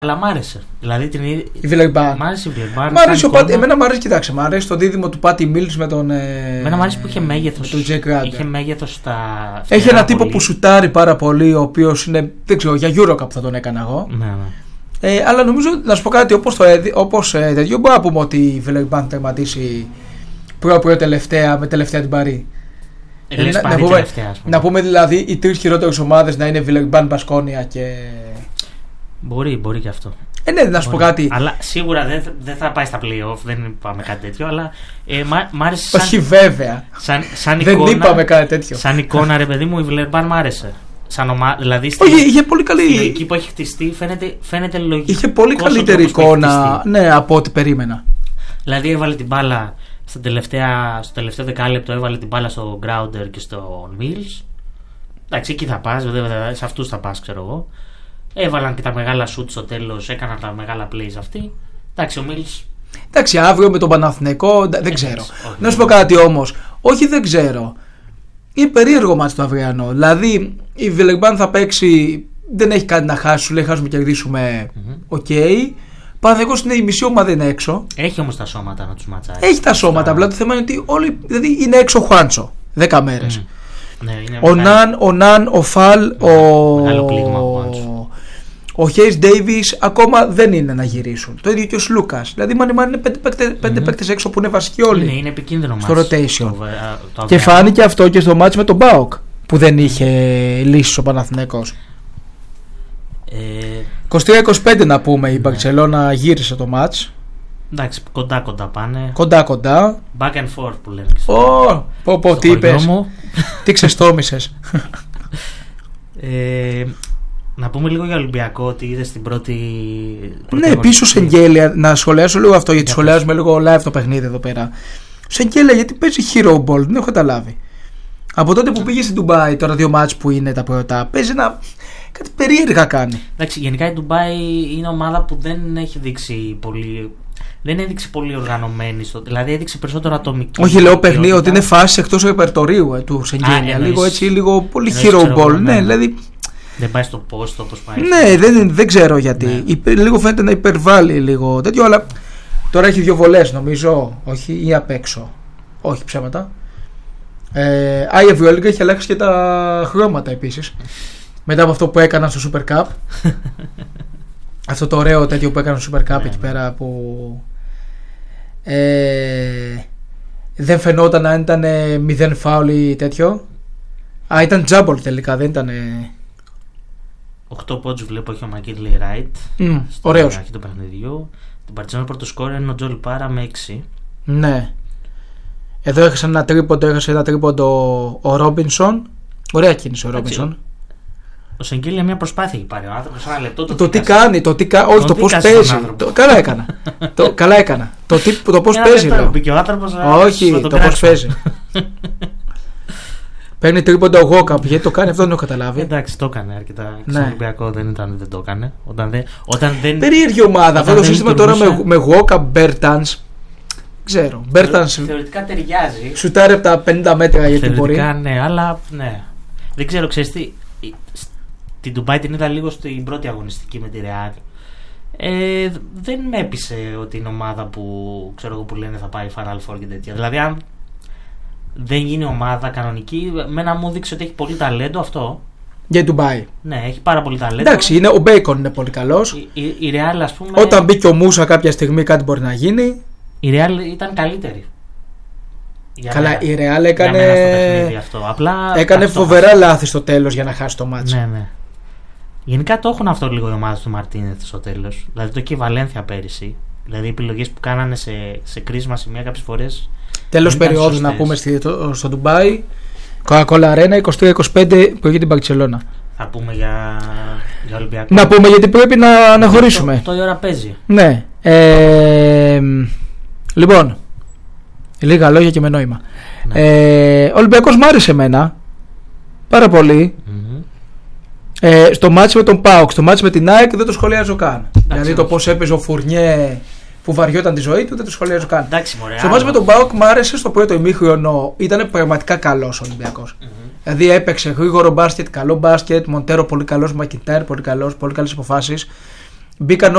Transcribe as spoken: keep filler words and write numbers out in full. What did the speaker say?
Αλλά μ' άρεσε. Δηλαδή την η Βιλερμπάν. Μ' άρεσε η Βιλερμπάν. Μ' άρεσε ο Πάτι, εμένα μ' άρεσε, κοιτάξτε, μ' άρεσε το δίδυμο του Πάτι Μίλς με τον. Εμένα μ' άρεσε που είχε μέγεθος. Είχε μέγεθος στα. Έχει ένα τύπο που σουτάρει πάρα πολύ, ο οποίος είναι. Δεν ξέρω, για Eurocup θα τον έκανα εγώ. Ναι, ναι. Ε, αλλά νομίζω, να σου πω κάτι, όπως, το, όπως ε, τέτοιο, μπορούμε να πούμε ότι η Βιλερμπάν θα τερματίσει προ-προ τελευταία με τελευταία την Παρί. Ε, να, να, πούμε, να πούμε δηλαδή οι τρεις χειρότερες ομάδες να είναι Βιλερμπάν, Μπασκόνια και. Μπορεί, μπορεί και αυτό. Ε, ναι, να σου πω κάτι. Αλλά σίγουρα δεν, δεν θα πάει στα play-off, δεν είπαμε κάτι τέτοιο. Αλλά ε, μ' άρεσε. Όχι, βέβαια. Σαν, σαν δεν εικόνα, είπαμε κάτι τέτοιο. Σαν εικόνα, ρε παιδί μου, η Βιλερμπάν μ' άρεσε. Σαν ομα... δηλαδή στη... Όχι, είχε πολύ καλή. Η λογική που έχει χτιστεί φαίνεται, φαίνεται λογική. Είχε πολύ καλύτερη εικόνα, ναι, από ό,τι περίμενα. Δηλαδή έβαλε την μπάλα στα τελευταία, στο τελευταίο δεκάλεπτο, έβαλε την μπάλα στο Grounder και στο Mills. Εντάξει, εκεί θα πας, βέβαια, σε αυτούς θα πας, ξέρω εγώ. Έβαλαν και τα μεγάλα shoot στο τέλος, έκαναν τα μεγάλα plays αυτοί. Εντάξει, ο Mills. Εντάξει, αύριο με τον Παναθηναϊκό δεν ε, ξέρω. Όχι, να σου πω κάτι όμως. Όχι, δεν ξέρω. Είναι περίεργο μάτς το αυριανό. Δηλαδή η Βιλερμπάν θα παίξει, δεν έχει κάτι να χάσει, σου λέει χάσουμε και κερδίσουμε. Οκ. Mm-hmm. Okay. Παναθηναϊκός είναι η μισή ομάδα είναι έξω. Έχει όμως τα σώματα να τους ματσάρει. Έχει τα σώματα. Απλά το θέμα είναι ότι όλοι. Δηλαδή είναι έξω ο Χουάντσο. δέκα μέρες. Mm. Ναι, ο Ναν, ο Ναν, ο Φαλ, ο. Μεγάλο πλήγμα ο Χουάντσο. Ο Χέις Ντέιβις ακόμα δεν είναι να γυρίσουν. Το ίδιο και ο Σλούκας. Δηλαδή, μάλλον είναι πέντε, πέντε, πέντε mm-hmm. παίκτες έξω που είναι βασικοί όλοι. Είναι, είναι επικίνδυνο στο μάτς. rotation. Το, το και φάνηκε αυτό και στο μάτς με τον Μπάοκ που δεν είχε λύσει ο Παναθηναϊκός. Ε, είκοσι τρία είκοσι πέντε να πούμε, η Μπαρτσελώνα γύρισε το μάτς. Εντάξει, κοντά κοντά πάνε. Κοντά κοντά. Back and forth που λένε. Ω, πω πω, τι είπες. Τι ξεστόμησες. ε, Να πούμε λίγο για Ολυμπιακό, ότι είδε στην πρώτη. πρώτη ναι, πίσω Σεγγέλια, να σχολιάσω λίγο αυτό, γιατί σχολιάζουμε λίγο live το παιχνίδι εδώ πέρα. Σεγγέλια, γιατί παίζει hero ball, δεν έχω καταλάβει. Από τότε που πήγε στην Ντουμπάι, τώρα δύο μάτς που είναι τα πρώτα, παίζει ένα. Κάτι περίεργα κάνει. Εντάξει, γενικά η Ντουμπάι είναι ομάδα που δεν έχει δείξει πολύ. Δεν έδειξε πολύ οργανωμένη, στο, δηλαδή έδειξε περισσότερο ατομική. Όχι, λέω παιχνίδι ότι είναι φάση εκτός ρεπερτορίου ε, του Σεγγέλια. Λίγο έτσι, λίγο πολύ hero ball. Ναι, δηλαδή. Δεν πάει στο post όπως πάει. Ναι, δεν, δεν ξέρω γιατί. Ναι. Υπε, λίγο φαίνεται να υπερβάλλει λίγο τέτοιο, αλλά τώρα έχει δύο βολές νομίζω. Όχι, ή απ' έξω. Όχι, ψέματα. Ε, Α, η Ευρωλίγκα έχει αλλάξει και τα χρώματα επίσης. Μετά από αυτό που έκαναν στο Super Cup. Αυτό το ωραίο τέτοιο που έκαναν στο Super Cup ναι, εκεί ναι. πέρα που. Ε, δεν φαινόταν αν ήταν μηδέν φάουλ ή τέτοιο. Α, ήταν τζάμπολ τελικά, δεν ήταν. οκτώ πόντους βλέπω έχει ο Μακίνλι Ράιτ. Mm, ωραίος. Στην αρχή του παιχνιδιού. Την Παρτιζάν πρώτο σκόρ είναι ο Τζολ Πάρα με έξι. Ναι. Εδώ έχασε ένα τρίποντο, έχασε ένα τρίποντο ο Ρόμπινσον. Ωραία κίνηση ο Ρόμπινσον. Ο Σεγγέλια μια προσπάθεια έχει πάρει ο άνθρωπος. Ένα λεπτό το, το τι κάνει, το τι κάνει. Όχι, το πώς παίζει. Το, καλά έκανα. το, καλά έκανα. Το, το πώς παίζει. Όχι, το πώς παίζει. Παίρνει τρίποντα ο Γόκαμπ, γιατί το κάνει αυτό δεν το έχω καταλάβει. Εντάξει, το έκανε αρκετά. Ναι. Στον Ολυμπιακό δεν ήταν, δεν το έκανε. Όταν δεν, όταν δεν, περίεργη ομάδα. Αυτό το σύστημα τώρα με, με Γόκαμπ, Μπέρτανς. Ξέρω. Μπέρτανς. Θεωρητικά ταιριάζει. Σουτάρει από τα πενήντα μέτρα γιατί μπορεί. Θεωρητικά ναι, αλλά ναι. Δεν ξέρω, ξέρεις τι. Την Ντουμπάι την είδα λίγο στην πρώτη αγωνιστική με τη Ρεάλ. Ε, δεν με έπεισε ότι είναι ομάδα που ξέρω εγώ που λένε θα πάει Final Four και τέτοια. Δηλαδή, αν δεν γίνει ομάδα κανονική, μένα μου δείξει ότι έχει πολύ ταλέντο αυτό. Για Ντουμπάι. Ναι, έχει πάρα πολύ ταλέντο. Εντάξει, είναι, ο Μπέικον είναι πολύ καλός. Η, η, η Real, ας πούμε. Όταν μπήκε ο Μούσα κάποια στιγμή κάτι μπορεί να γίνει. Η Real ήταν καλύτερη. Καλά, μένα, η Real έκανε. Αυτό. Απλά έκανε φοβερά λάθη στο τέλος για να χάσει το μάτσο. Ναι, ναι. Γενικά το έχουν αυτό λίγο οι ομάδες του Μαρτίνεθ στο τέλος. Δηλαδή το και η Βαλένθια πέρυσι. Δηλαδή οι επιλογές που κάνανε σε, σε κρίσιμα σημεία κάποιες φορές. Τέλος περίοδου να πούμε στη, το, στο Ντουμπάι. Coca-Cola Arena είκοσι τρία είκοσι πέντε που έχει την Μπαρτσελώνα. Θα πούμε για, για Ολυμπιακό. Να πούμε γιατί πρέπει να, να χωρίσουμε. Αυτό η ώρα παίζει. Ναι. Ε, λοιπόν, λίγα λόγια και με νόημα. Ναι. Ε, Ολυμπιακός μ' άρεσε εμένα πάρα πολύ. Mm-hmm. Ε, στο μάτς με τον ΠΑΟΚ, στο μάτς με την ΑΕΚ δεν το σχολιάζω καν. Εντάξει, δηλαδή το πώς έπαιζε ο Φουρνιέ που βαριόταν τη ζωή του δεν το σχολιάζω καν. Εντάξει, μωρέ, στο μάτς με τον ΠΑΟΚ μ' άρεσε στο πρώτο ημίχρονο, ήταν πραγματικά καλός ο Ολυμπιακός. Mm-hmm. Δηλαδή έπαιξε γρήγορο μπάσκετ, καλό μπάσκετ, Μοντέρο πολύ καλός, Μακιντάρ πολύ καλός, πολύ καλές αποφάσεις. Μπήκαν